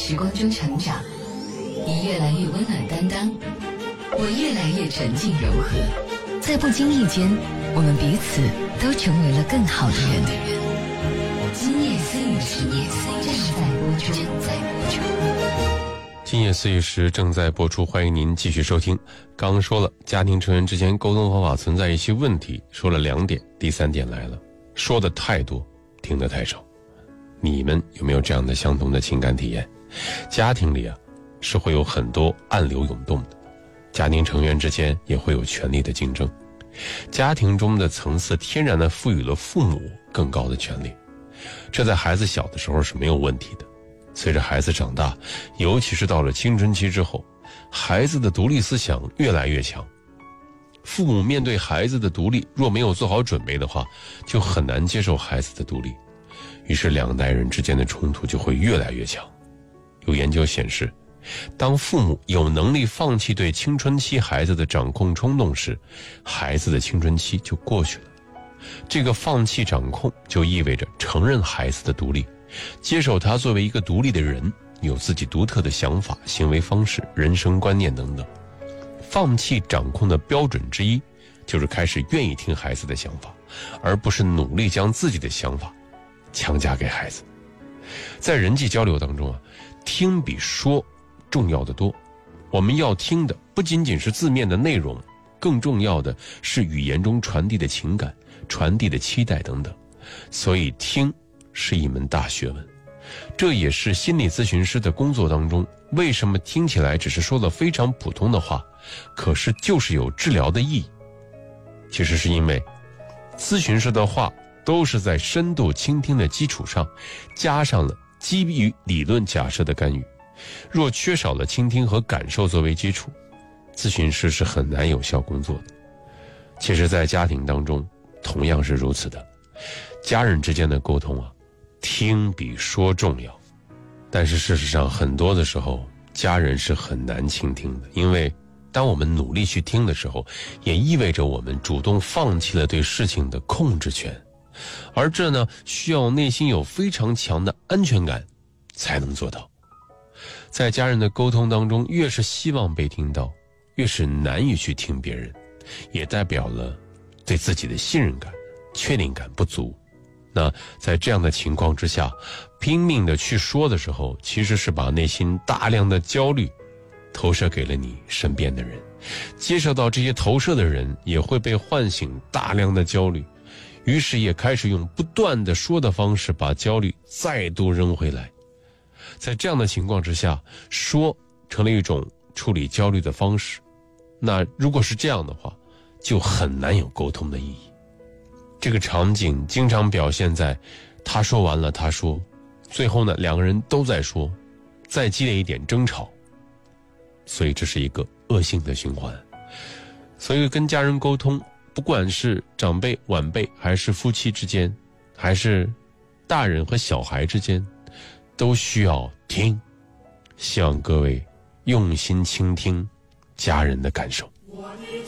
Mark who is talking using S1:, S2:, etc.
S1: 时光中成长，你越来越温暖担当，我越来越沉静柔和，在不经意间，我们彼此都成为了更好的人。今夜思雨时正在播出。
S2: 今夜思雨时正在播出，欢迎您继续收听。刚刚说了，家庭成员之间沟通方法存在一些问题，说了2点，第3点来了，说的太多，听得太少。你们有没有这样的相同的情感体验？家庭里是会有很多暗流涌动的，家庭成员之间也会有权力的竞争，家庭中的层次天然地赋予了父母更高的权利，这在孩子小的时候是没有问题的。随着孩子长大，尤其是到了青春期之后，孩子的独立思想越来越强，父母面对孩子的独立若没有做好准备的话，就很难接受孩子的独立，于是2代人之间的冲突就会越来越强。有研究显示，当父母有能力放弃对青春期孩子的掌控冲动时，孩子的青春期就过去了。这个放弃掌控就意味着承认孩子的独立，接受他作为一个独立的人，有自己独特的想法、行为方式、人生观念等等。放弃掌控的标准之一，就是开始愿意听孩子的想法，而不是努力将自己的想法强加给孩子。在人际交流当中听比说重要的多。我们要听的不仅仅是字面的内容，更重要的是语言中传递的情感、传递的期待等等。所以听是一门大学问，这也是心理咨询师的工作当中，为什么听起来只是说了非常普通的话，可是就是有治疗的意义。其实是因为咨询师的话都是在深度倾听的基础上，加上了基于理论假设的干预。若缺少了倾听和感受作为基础，咨询师是很难有效工作的。其实在家庭当中同样是如此的，家人之间的沟通听比说重要。但是事实上很多的时候，家人是很难倾听的，因为当我们努力去听的时候，也意味着我们主动放弃了对事情的控制权，而这呢，需要内心有非常强的安全感才能做到。在家人的沟通当中，越是希望被听到，越是难以去听别人，也代表了对自己的信任感、确定感不足。那在这样的情况之下，拼命的去说的时候，其实是把内心大量的焦虑投射给了你身边的人，接受到这些投射的人也会被唤醒大量的焦虑，于是也开始用不断的说的方式把焦虑再度扔回来。在这样的情况之下，说成了一种处理焦虑的方式。那如果是这样的话，就很难有沟通的意义。这个场景经常表现在他说完了他说，最后呢2个人都在说，再激烈一点争吵，所以这是一个恶性的循环。所以跟家人沟通，不管是长辈、晚辈，还是夫妻之间，还是大人和小孩之间，都需要听。希望各位用心倾听家人的感受。